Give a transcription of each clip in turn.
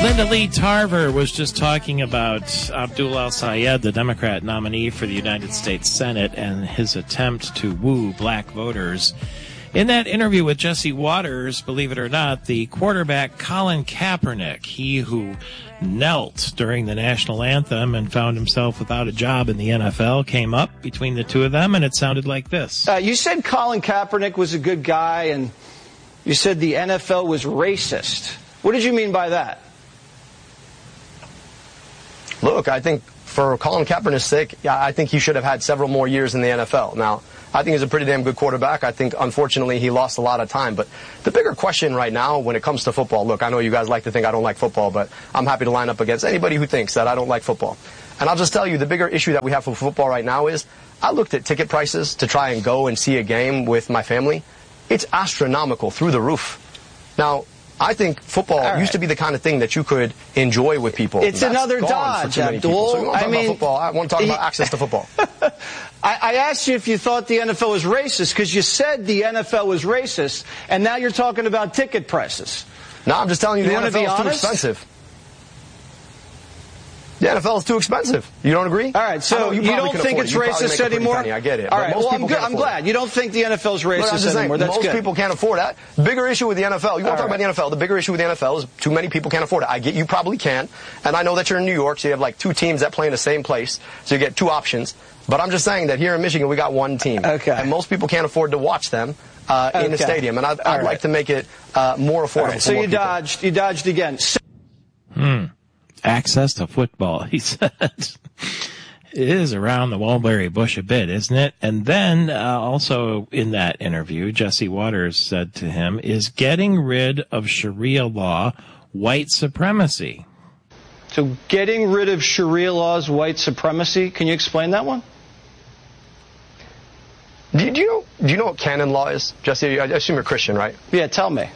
Linda Lee Tarver was just talking about Abdul al-Sayed, the Democrat nominee for the United States Senate, and his attempt to woo black voters. In that interview with Jesse Waters, believe it or not, the quarterback Colin Kaepernick, he who knelt during the national anthem and found himself without a job in the NFL, came up between the two of them, and it sounded like this. You said Colin Kaepernick was a good guy, and you said the NFL was racist. What did you mean by that? Look, I think for Colin Kaepernick's sake, I think he should have had several more years in the NFL. Now, I think he's a pretty damn good quarterback. I think, unfortunately, he lost a lot of time. But the bigger question right now when it comes to football, look, I know you guys like to think I don't like football, but I'm happy to line up against anybody who thinks that I don't like football. And I'll just tell you, the bigger issue that we have for football right now is I looked at ticket prices to try and go and see a game with my family. It's astronomical, through the roof. Now, I think football used to be the kind of thing that you could enjoy with people. It's another dodge, Abdul. So I mean, football. I want to talk about access to football. I asked you if you thought the NFL was racist because you said the NFL was racist, and now you're talking about ticket prices. No, I'm just telling you the NFL is too expensive. The NFL is too expensive. You don't agree? All right, so you don't think it's racist anymore? I get it. All right, well, I'm glad. You don't think the NFL is racist anymore. That's good. Most people can't afford that. Bigger issue with the NFL. You want to talk about the NFL. The bigger issue with the NFL is too many people can't afford it. I get you probably can. And I know that you're in New York, so you have like two teams that play in the same place. So you get two options. But I'm just saying that here in Michigan, we got one team. Okay. And most people can't afford to watch them in the stadium. And I'd like to make it more affordable. Right, so you dodged again. Access to football, he said. It is around the mulberry bush a bit, isn't it? And then also in that interview, Jesse Waters said to him, is getting rid of Sharia law white supremacy? So getting rid of Sharia law is white supremacy? Can you explain that one? Do you know what canon law is? Jesse, I assume you're Christian, right? Yeah, tell me.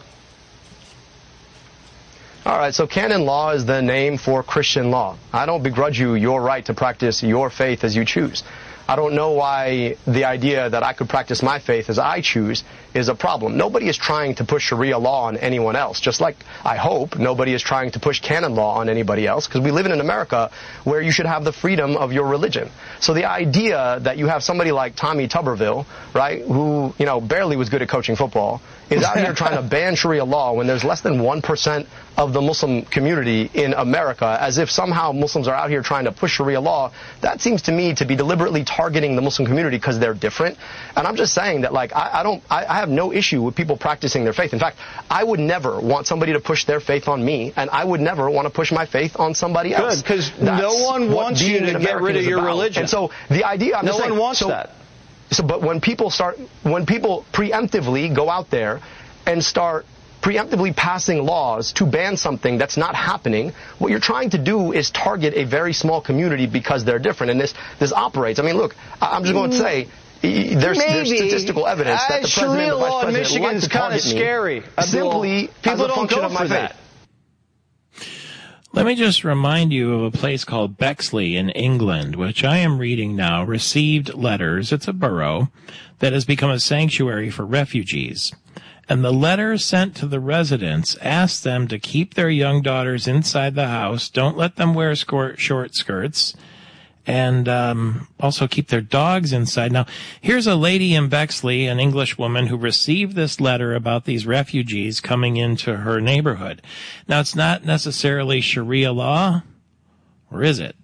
All right, so canon law is the name for Christian law. I don't begrudge you your right to practice your faith as you choose. I don't know why the idea that I could practice my faith as I choose is a problem. Nobody is trying to push Sharia law on anyone else, just like I hope nobody is trying to push canon law on anybody else, because we live in an America where you should have the freedom of your religion. So the idea that you have somebody like Tommy Tuberville, right, who, barely was good at coaching football, is out here trying to ban Sharia law when there's less than 1% of the Muslim community in America, as if somehow Muslims are out here trying to push Sharia law, that seems to me to be deliberately targeting the Muslim community because they're different. And I'm just saying that, I have no issue with people practicing their faith. In fact, I would never want somebody to push their faith on me, and I would never want to push my faith on somebody else. Good, because no one wants you to get rid of your religion. And so the idea, no one wants that. So, but when people preemptively go out there and start preemptively passing laws to ban something that's not happening, what you're trying to do is target a very small community because they're different. And this operates. I mean, look, I'm just going to say, there's statistical evidence that the president and the vice president in Michigan is kind of scary. Simply people don't go for that. Let me just remind you of a place called Bexley in England, which I am reading now, received letters. It's a borough that has become a sanctuary for refugees. And the letters sent to the residents asked them to keep their young daughters inside the house, don't let them wear short skirts, and also keep their dogs inside. Now, here's a lady in Bexley, an English woman, who received this letter about these refugees coming into her neighborhood. Now, it's not necessarily Sharia law, or is it?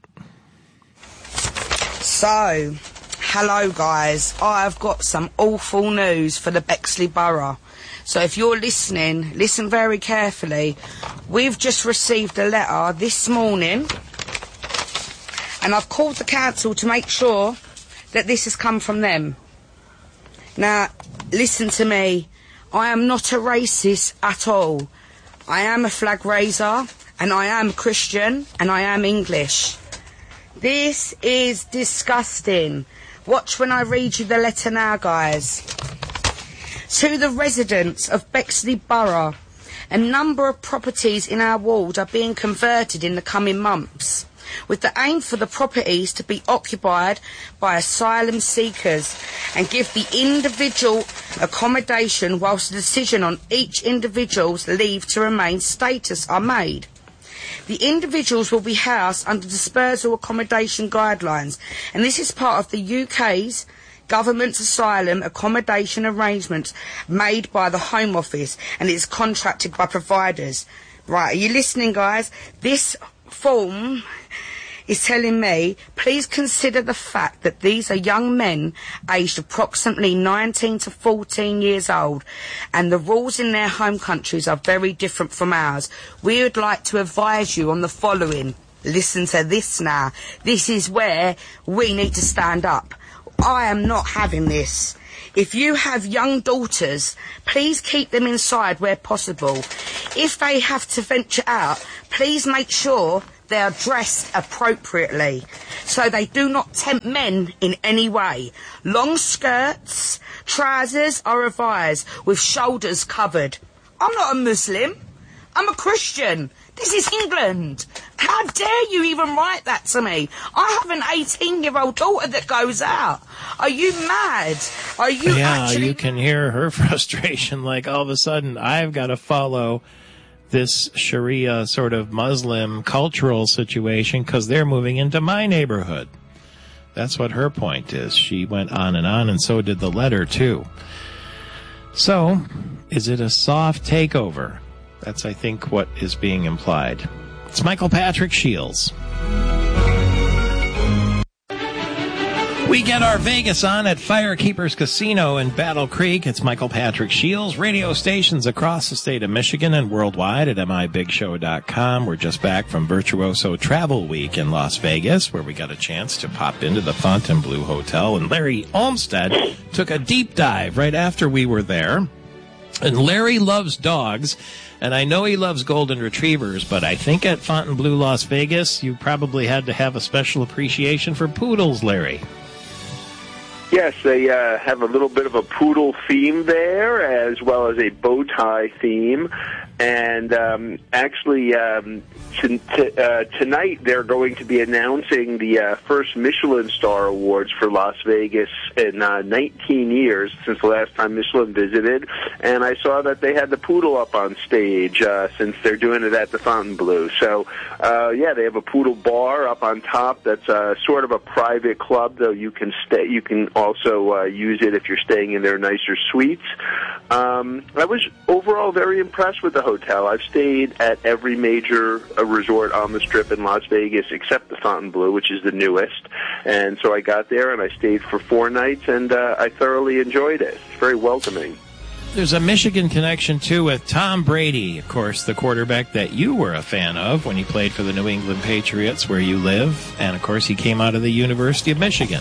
So, hello guys. I've got some awful news for the Bexley Borough. So if you're listening, listen very carefully. We've just received a letter this morning, and I've called the council to make sure that this has come from them. Now, listen to me. I am not a racist at all. I am a flag raiser, and I am Christian, and I am English. This is disgusting. Watch when I read you the letter now, guys. To the residents of Bexley Borough, a number of properties in our ward are being converted in the coming months, with the aim for the properties to be occupied by asylum seekers and give the individual accommodation whilst the decision on each individual's leave to remain status are made. The individuals will be housed under dispersal accommodation guidelines, and this is part of the UK's government's asylum accommodation arrangements made by the Home Office, and is contracted by providers. Right, are you listening, guys? This form is telling me, please consider the fact that these are young men aged approximately 19 to 14 years old, and the rules in their home countries are very different from ours. We would like to advise you on the following. Listen to this now. This is where we need to stand up. I am not having this. If you have young daughters, please keep them inside where possible. If they have to venture out, please make sure they are dressed appropriately so they do not tempt men in any way. Long skirts, trousers are advised with shoulders covered. I'm not a Muslim. I'm a Christian. This is England. How dare you even write that to me? I have an 18-year-old daughter that goes out. Are you mad? Are you actually... you can hear her frustration. Like, all of a sudden, I've got to follow this Sharia sort of Muslim cultural situation because they're moving into my neighborhood. That's what her point is. She went on, and so did the letter, too. So, is it a soft takeover? That's, I think, what is being implied. It's Michael Patrick Shields. We get our Vegas on at Firekeepers Casino in Battle Creek. It's Michael Patrick Shields. Radio stations across the state of Michigan and worldwide at mibigshow.com. We're just back from Virtuoso Travel Week in Las Vegas, where we got a chance to pop into the Fontainebleau Hotel. And Larry Olmsted took a deep dive right after we were there. And Larry loves dogs, and I know he loves golden retrievers, but I think at Fontainebleau, Las Vegas, you probably had to have a special appreciation for poodles, Larry. Yes, they have a little bit of a poodle theme there, as well as a bow tie theme. And actually, tonight they're going to be announcing the first Michelin Star Awards for Las Vegas in 19 years since the last time Michelin visited. And I saw that they had the poodle up on stage since they're doing it at the Fontainebleau. So, yeah, they have a poodle bar up on top that's sort of a private club, though you can stay. You can also use it if you're staying in their nicer suites. I was overall very impressed with the hotel. I've stayed at every major resort on the Strip in Las Vegas except the Fontainebleau, which is the newest. And so I got there and I stayed for 4 nights, and I thoroughly enjoyed it. It's very welcoming. There's a Michigan connection, too, with Tom Brady, of course, the quarterback that you were a fan of when he played for the New England Patriots, where you live. And, of course, he came out of the University of Michigan.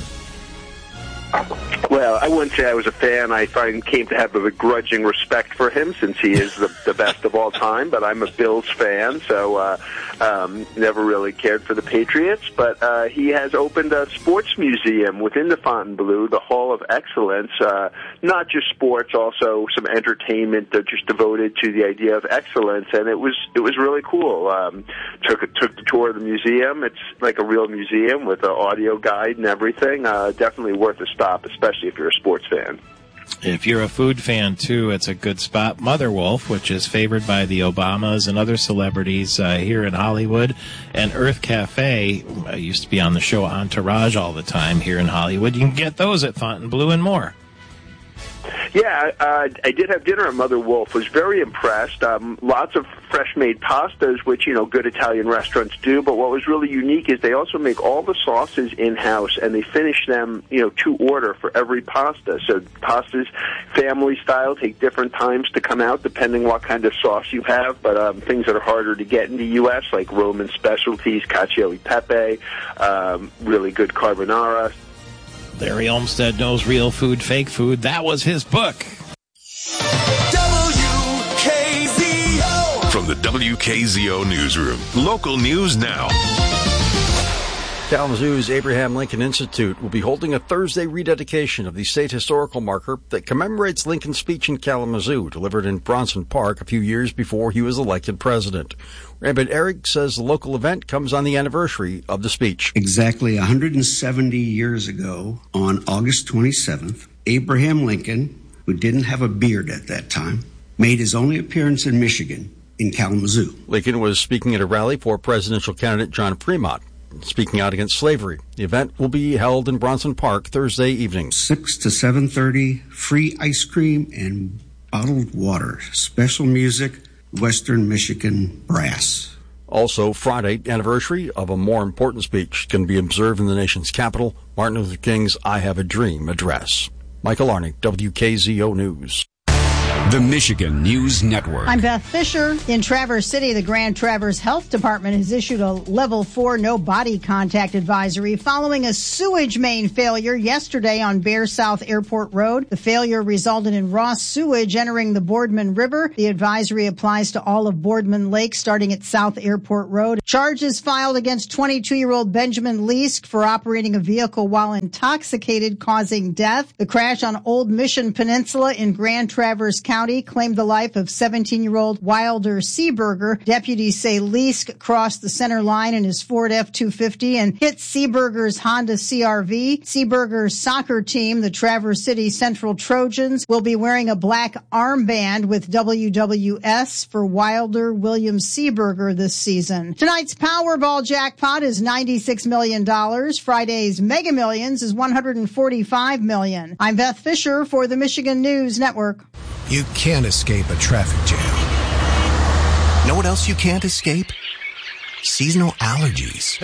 Well, I wouldn't say I was a fan. I came to have a begrudging respect for him since he is the best of all time, but I'm a Bills fan, so never really cared for the Patriots. But he has opened a sports museum within the Fontainebleau, the Hall of Excellence, not just sports, also some entertainment just devoted to the idea of excellence, and it was really cool. Took the tour of the museum. It's like a real museum with an audio guide and everything. Definitely worth a stop, especially if you're a sports fan. If you're a food fan, too, it's a good spot. Mother Wolf, which is favored by the Obamas and other celebrities here in Hollywood, and Earth Cafe, used to be on the show Entourage all the time here in Hollywood. You can get those at Fontainebleau and more. Yeah, I did have dinner at Mother Wolf. Was very impressed. Lots of fresh-made pastas, which, good Italian restaurants do. But what was really unique is they also make all the sauces in-house, and they finish them, to order for every pasta. So pastas, family style, take different times to come out, depending what kind of sauce you have. But things that are harder to get in the U.S., like Roman specialties, cacio e pepe, really good carbonara. Larry Olmsted knows real food, fake food. That was his book. WKZO. From the WKZO Newsroom. Local news now. Kalamazoo's Abraham Lincoln Institute will be holding a Thursday rededication of the state historical marker that commemorates Lincoln's speech in Kalamazoo, delivered in Bronson Park a few years before he was elected president. Raymond Eric says the local event comes on the anniversary of the speech. Exactly 170 years ago, on August 27th, Abraham Lincoln, who didn't have a beard at that time, made his only appearance in Michigan in Kalamazoo. Lincoln was speaking at a rally for presidential candidate John Fremont, speaking out against slavery. The event will be held in Bronson Park Thursday evening. 6 to 7:30, free ice cream and bottled water. Special music, Western Michigan Brass. Also, Friday, anniversary of a more important speech can be observed in the nation's capital, Martin Luther King's I Have a Dream address. Michael Arnick, WKZO News. The Michigan News Network. I'm Beth Fisher. In Traverse City, the Grand Traverse Health Department has issued a level 4 no body contact advisory following a sewage main failure yesterday on Bear South Airport Road. The failure resulted in raw sewage entering the Boardman River. The advisory applies to all of Boardman Lake starting at South Airport Road. Charges filed against 22-year-old Benjamin Leask for operating a vehicle while intoxicated, causing death. The crash on Old Mission Peninsula in Grand Traverse County claimed the life of 17-year-old Wilder Seeberger. Deputies say Leask crossed the center line in his Ford F-250 and hit Seeberger's Honda CR-V. Seeberger's soccer team, the Traverse City Central Trojans, will be wearing a black armband with WWS for Wilder William Seeberger this season. Tonight's Powerball jackpot is $96 million. Friday's Mega Millions is $145 million. I'm Beth Fisher for the Michigan News Network. You can't escape a traffic jam. Know what else you can't escape? Seasonal allergies.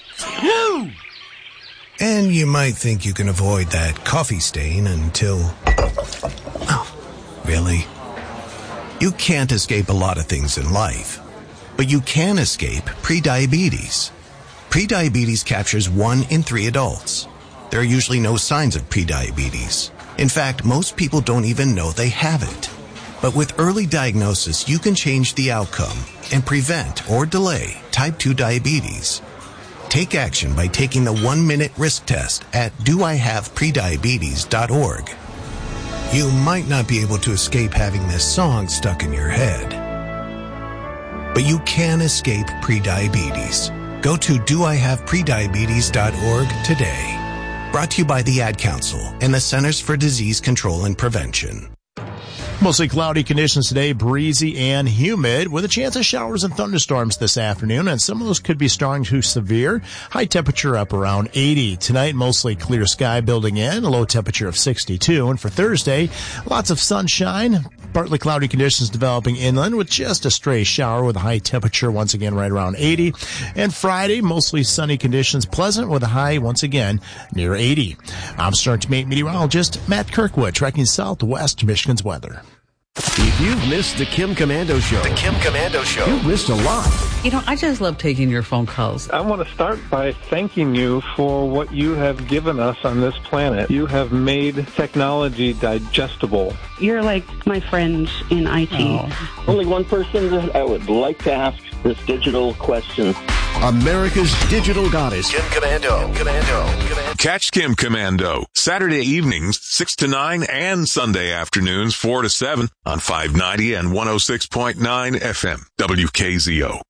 And you might think you can avoid that coffee stain until... Oh, really? You can't escape a lot of things in life, but you can escape prediabetes. Prediabetes captures 1 in 3 adults. There are usually no signs of prediabetes. In fact, most people don't even know they have it. But with early diagnosis, you can change the outcome and prevent or delay type 2 diabetes. Take action by taking the 1-minute risk test at doihaveprediabetes.org. You might not be able to escape having this song stuck in your head, but you can escape prediabetes. Go to doihaveprediabetes.org today. Brought to you by the Ad Council and the Centers for Disease Control and Prevention. Mostly cloudy conditions today, breezy and humid, with a chance of showers and thunderstorms this afternoon, and some of those could be strong to severe. High temperature up around 80. Tonight, mostly clear sky building in, a low temperature of 62. And for Thursday, lots of sunshine, partly cloudy conditions developing inland with just a stray shower with a high temperature once again right around 80. And Friday, mostly sunny conditions, pleasant with a high once again near 80. I'm Star Team 8 meteorologist Matt Kirkwood, tracking southwest Michigan's weather. If you've missed the Kim Komando Show, you've missed a lot. You know, I just love taking your phone calls. I want to start by thanking you for what you have given us on this planet. You have made technology digestible. You're like my friend in IT. Oh. Only one person that I would like to ask this digital question. America's digital goddess, Kim Komando. Catch Kim Komando Saturday evenings 6 to 9 and Sunday afternoons 4 to 7 on 590 and 106.9 FM WKZO.